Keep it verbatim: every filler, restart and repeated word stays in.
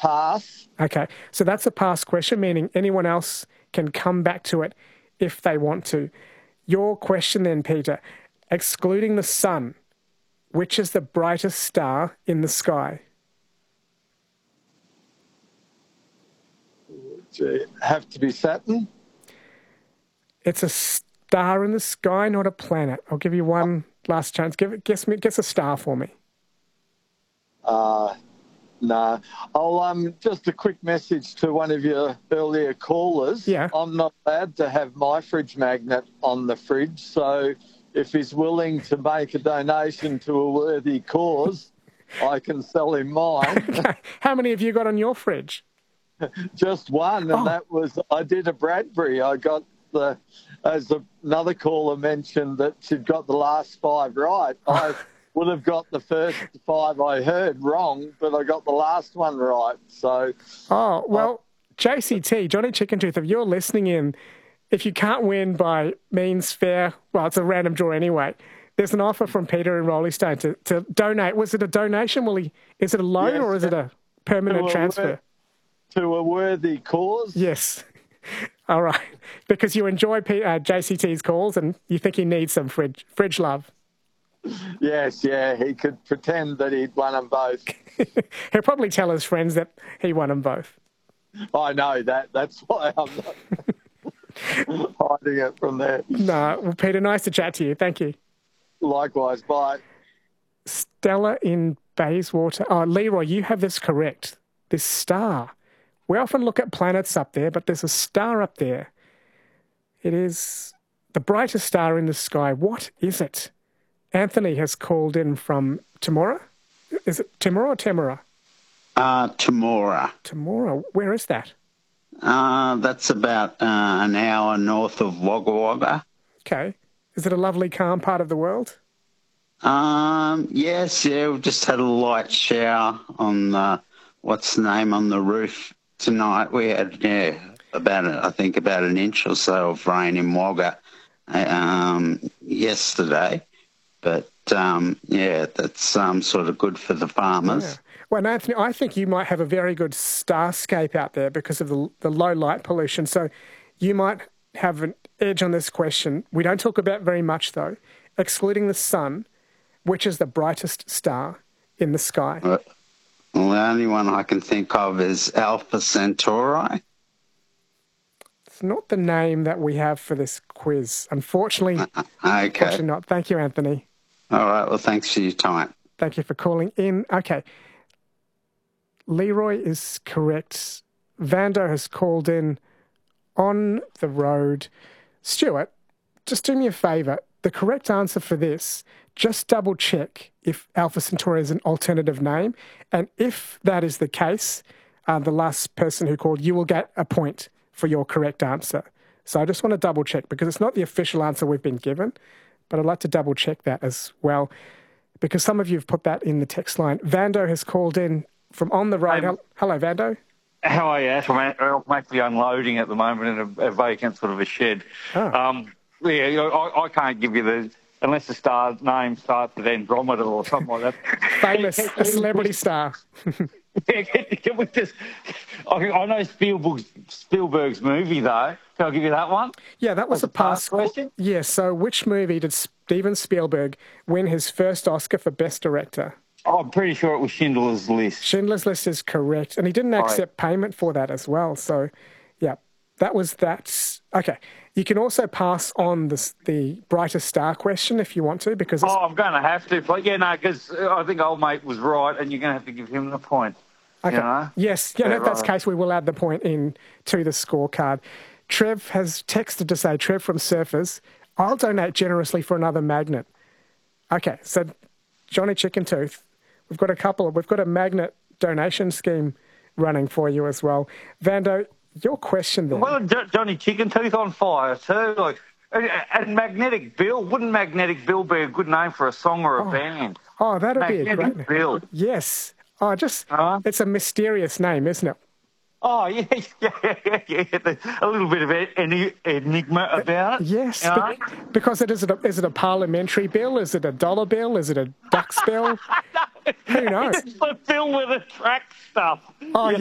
pass. Okay, so that's a pass question, meaning anyone else can come back to it if they want to. Your question then, Peter, excluding the sun, which is the brightest star in the sky? Gee, have to be Saturn? It's a star in the sky, not a planet. I'll give you one last chance. Give it, guess me, guess a star for me. Uh, no. I'll, um, just a quick message to one of your earlier callers. Yeah. I'm not allowed to have my fridge magnet on the fridge, so if he's willing to make a donation to a worthy cause, I can sell him mine. Okay. How many have you got on your fridge? Just one, and Oh. that was, I did a Bradbury. I got the, as another caller mentioned, that she'd got the last five right. I would have got the first five I heard wrong, but I got the last one right. So, Oh, well, J C T, Johnny Chicken Tooth, if you're listening in, if you can't win by means fair, well, it's a random draw anyway. There's an offer from Peter in Rolling Stone to, to donate. Was it a donation? Will he? Is it a loan Yes, or is it a permanent to a transfer? wor- to a worthy cause. Yes. All right. Because you enjoy P- uh, J C T's calls and you think he needs some fridge fridge love. Yes, yeah, he could pretend that he'd won them both. He'll probably tell his friends that he won them both. I know that. That's why I'm not hiding it from there. No. Well, Peter, nice to chat to you. Thank you. Likewise, bye. Stella in Bayswater. Oh, Leroy, you have this correct. This star. We often look at planets up there, but there's a star up there. It is the brightest star in the sky. What is it? Anthony has called in from Temora. Is it Temora or Temora? Uh, Temora. Temora. Where is that? Uh, that's about uh, an hour north of Wagga Wagga. Okay. Is it a lovely, calm part of the world? Um, yes, yeah, we've just had a light shower on the, what's the name, on the roof tonight. We had, yeah, about, a, I think about an inch or so of rain in Wagga um, yesterday. But, um, yeah, that's um, sort of good for the farmers. Yeah. Well, Anthony, I think you might have a very good starscape out there because of the, the low light pollution. So you might have an edge on this question. We don't talk about very much, though. Excluding the sun, which is the brightest star in the sky? Well, the only one I can think of is Alpha Centauri. It's not the name that we have for this quiz. Unfortunately, Uh, okay. unfortunately not. Thank you, Anthony. All right, well, thanks for your time. Thank you for calling in. Okay. Leroy is correct. Vando has called in on the road. Stuart, just do me a favour. The correct answer for this, just double check if Alpha Centauri is an alternative name. And if that is the case, uh, the last person who called, you will get a point for your correct answer. So I just want to double check because it's not the official answer we've been given, but I'd like to double check that as well because some of you have put that in the text line. Vando has called in from on the road. Um, Hello, Vando. How are you, Ash? I'm I'm actually unloading at the moment in a, a vacant sort of a shed. Oh. Um, yeah, you know, I, I can't give you the, unless the star name starts with Andromeda or something like that. Famous, a celebrity star. Yeah, can, can we just, I, I know Spielberg's, Spielberg's movie, though. Can I give you that one? Yeah, that was As a past question. Yeah, so which movie did Steven Spielberg win his first Oscar for Best Director? Oh, I'm pretty sure it was Schindler's List. Schindler's List is correct. And he didn't accept payment for that as well. So, yeah, that was that. Okay. You can also pass on the, the brightest star question if you want to, because it's... Oh, I'm going to have to. But yeah, no, because I think old mate was right, and you're going to have to give him the point. Okay. You know? Yes. Yeah, Yeah, if that's the right. case, we will add the point in to the scorecard. Trev has texted to say, Trev from Surfers, I'll donate generously for another magnet. Okay, so Johnny Chicken Tooth, we've got a couple of, we've got a magnet donation scheme running for you as well. Vando, your question then. Well, Jo- Johnny Chicken Tooth on fire too. Like, and, and Magnetic Bill, wouldn't Magnetic Bill be a good name for a song or a band? Oh, that'd be a great Magnetic name. Bill. Yes. Oh, just, Uh-huh. it's a mysterious name, isn't it? Oh, yeah, yeah, yeah, yeah. A little bit of en- enigma about it. Yes, you know? be- because it is, it a, is it a parliamentary bill? Is it a dollar bill? Is it a duck's bill? Who knows? It's the bill with the track stuff. Oh,